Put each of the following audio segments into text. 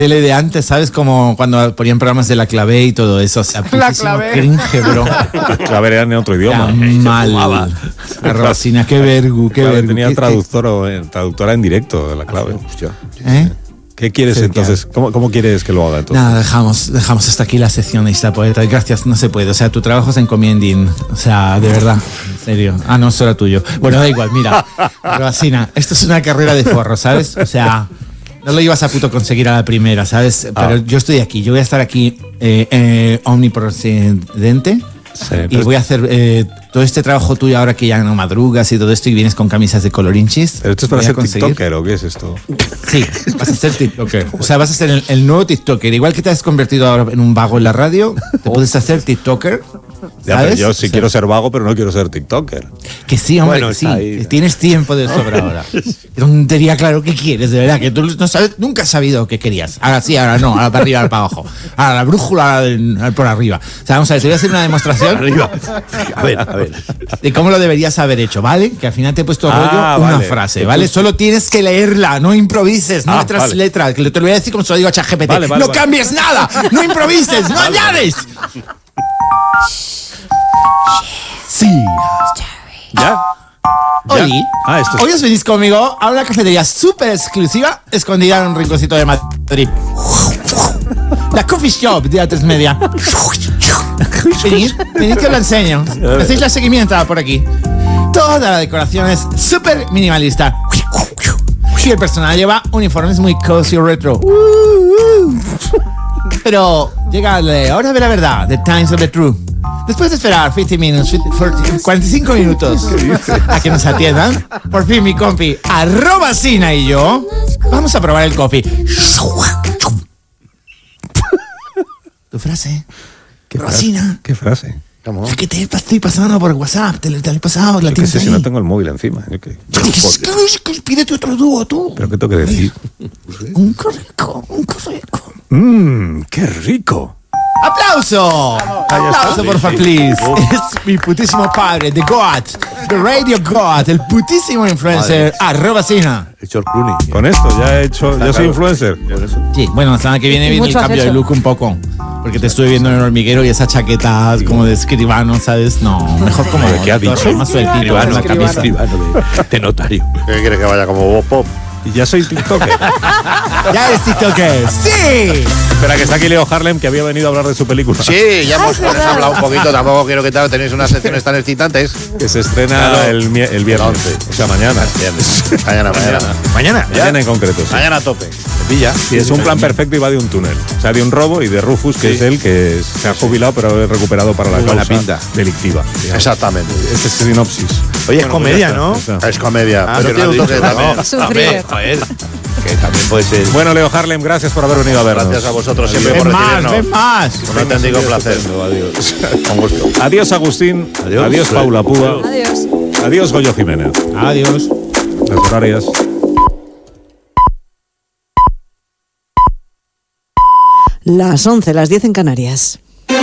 tele de antes, ¿sabes? Como cuando ponían programas de La Clave y todo eso. O sea, La Clave. Cringe, bro. La Clave era en otro idioma. Mal. La Rosina, qué vergu, qué vergu. Tenía traductora en directo de La Clave. ¿Eh? ¿Qué quieres entonces? ¿Cómo quieres que lo haga entonces? Nada, dejamos hasta aquí la sección de Isla Poeta. Gracias, no se puede. O sea, tu trabajo es encomiending. O sea, de verdad, en serio. Ah, no, eso era tuyo. Bueno, da igual, mira. Rosina, esto es una carrera de forro, ¿sabes? O sea, no lo ibas a puto conseguir a la primera, ¿sabes? Pero yo estoy aquí, yo voy a estar aquí omnipresente. Sí, y voy a hacer todo este trabajo tuyo ahora que ya no madrugas y todo esto y vienes con camisas de colorinchis. ¿Pero esto es para ser TikToker o qué es esto? Sí, vas a ser TikToker. O sea, vas a ser el nuevo TikToker. Igual que te has convertido ahora en un vago en la radio, te puedes hacer TikToker. Ya, pero yo sí quiero ser vago, pero no quiero ser TikToker. Que sí, hombre, Bueno, que sí. ahí. Que tienes tiempo de sobra ahora. Qué tontería, claro, ¿qué quieres? De verdad, que tú no sabes, nunca has sabido qué querías. Ahora sí, ahora no, ahora para arriba, ahora para abajo. Ahora la brújula por arriba. O sea, vamos a ver, te voy a hacer una demostración. Arriba. A ver. De cómo lo deberías haber hecho, ¿vale? Que al final te he puesto rollo una vale. frase, ¿vale? Solo tienes que leerla, no improvises, no otras vale. letras. Que te lo voy a decir como se lo digo a ChatGPT. Vale, no cambies nada, no improvises, no añades. Sí. ¿Ya? Oli, esto es... hoy os venís conmigo a una cafetería súper exclusiva escondida en un rinconcito de Madrid. La Coffee Shop de A3 Media. Venid que os lo enseño. Hacéis la seguimiento por aquí. Toda la decoración es súper minimalista. Y el personal lleva uniformes muy cozy retro. Pero llega la hora de la verdad, the times of the truth. Después de esperar 45 minutos a que nos atiendan, por fin mi compi @Sina y yo vamos a probar el coffee. Tu frase. Rosina. ¿Qué frase? Es que te estoy pasando por WhatsApp, te he pasado, la Yo qué tienes sé, ahí. si no tengo el móvil encima. Yo qué... Pídete otro dúo, tú. ¿Pero qué tengo que decir? Un rico, un rico. ¡Qué rico! ¡Aplauso! ¡Aplauso, por favor, please! Es mi putísimo padre, The God, The Radio God, el putísimo influencer, @Sina. El George Clooney. Con esto ya he hecho... Yo soy influencer. Sí, bueno, la semana que viene viene el cambio de look un poco. Porque te estuve viendo en el hormiguero y esa chaqueta como de escribano, ¿sabes? No, mejor como ¿De qué ha dicho? más sueltito. Escribano, la camisa. escribano de notario. ¿Qué quieres que vaya como Bob Pop? Y ya soy TikToker. ¡Ya eres TikToker! ¡Sí! Espera, que está aquí Leo Harlem, que había venido a hablar de su película. Sí, ya hemos hablado un poquito. Tampoco quiero que tenéis unas secciones tan excitantes. Que se estrena el viernes. O sea, mañana. Mañana. Mañana en concreto, sí. Mañana a tope. Pilla. Sí, es un plan perfecto y va de un túnel. O sea, de un robo y de Rufus, que es él, que se ha jubilado pero ha recuperado para la Muy buena causa pinta. delictiva. digamos. Exactamente. Este es sinopsis. Oye, es Bueno, comedia, pues ya ¿no? está. Es comedia. Ah, pero que tiene no un has toque dicho, también. no. Sufrir. Joder. Que también puede ser. Bueno, Leo Harlem, gracias por haber venido a vernos. Gracias a vosotros siempre ¡Ven por más, recibirnos. ven más! Un auténtico placer. Adiós. Con gusto. Adiós, Agustín. Adiós. Adiós, Paula Púa. Adiós. Adiós, Goyo Jiménez. Adiós. Las horarias. Las 11, las 10 en Canarias.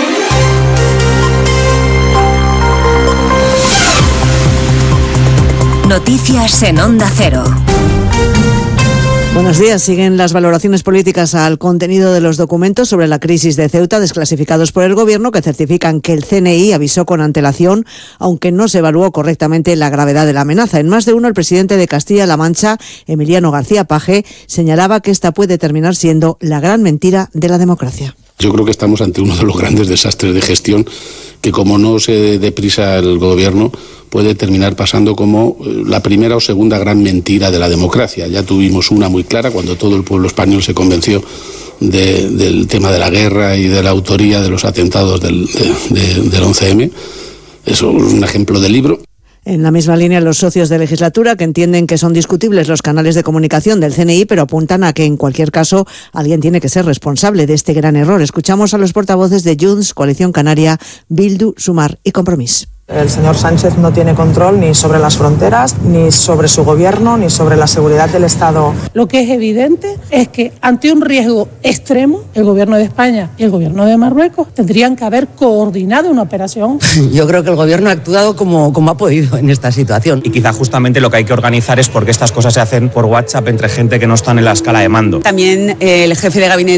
Noticias en Onda Cero. Buenos días. Siguen las valoraciones políticas al contenido de los documentos sobre la crisis de Ceuta desclasificados por el Gobierno, que certifican que el CNI avisó con antelación, aunque no se evaluó correctamente la gravedad de la amenaza. En más de uno, el presidente de Castilla-La Mancha, Emiliano García Paje, señalaba que esta puede terminar siendo la gran mentira de la democracia. Yo creo que estamos ante uno de los grandes desastres de gestión que, como no se dé prisa el Gobierno, puede terminar pasando como la primera o segunda gran mentira de la democracia. Ya tuvimos una muy clara cuando todo el pueblo español se convenció del tema de la guerra y de la autoría de los atentados del 11M. Eso es un ejemplo de libro. En la misma línea, los socios de legislatura, que entienden que son discutibles los canales de comunicación del CNI, pero apuntan a que, en cualquier caso, alguien tiene que ser responsable de este gran error. Escuchamos a los portavoces de Junts, Coalición Canaria, Bildu, Sumar y Compromís. El señor Sánchez no tiene control ni sobre las fronteras, ni sobre su gobierno, ni sobre la seguridad del Estado. Lo que es evidente es que ante un riesgo extremo, el gobierno de España y el gobierno de Marruecos tendrían que haber coordinado una operación. Yo creo que el gobierno ha actuado como ha podido en esta situación. Y quizá justamente lo que hay que organizar es porque estas cosas se hacen por WhatsApp entre gente que no está en la escala de mando. También el jefe de gabinete